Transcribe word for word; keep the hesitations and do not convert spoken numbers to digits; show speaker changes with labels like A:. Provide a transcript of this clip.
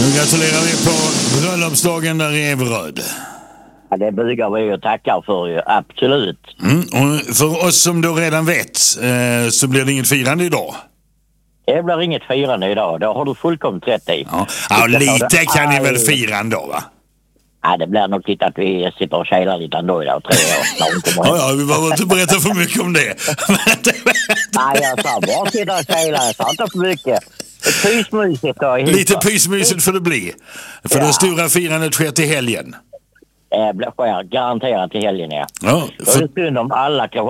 A: Nu gratulerar vi på bröllopsdagen där i Everöd.
B: Ja, det bugar vi och tackar för ju, absolut.
A: Mm, och för oss som då redan vet eh, så blir det inget firande idag.
B: Det blir inget firande idag, då har du fullkomligt rätt i.
A: Ja, ja lite kan ni väl fira ändå, va?
B: Ja, det blir nog lite att vi sitter och kejlar lite ändå idag, tror jag.
A: Ja, ja, vi behöver inte berätta för mycket om det.
B: Nej, jag sa bara sitta och kejla, jag sa inte för mycket. Pysmysigt då.
A: Lite pysmysigt får det bli. För
B: ja.
A: Det stora firandet sker till helgen.
B: Det sker garanterat till helgen, ja.
A: Ja,
B: för... Det är synd om alla